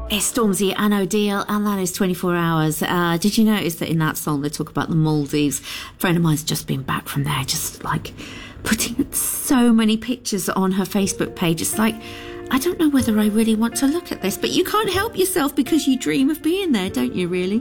It's Stormzy and O'Deal, and that is 24 Hours. Did you notice that in that song they talk about the Maldives? A friend of mine's just been back from there, just like putting so many pictures on her Facebook page. It's like, I don't know whether I really want to look at this, but you can't help yourself because you dream of being there, don't you, really?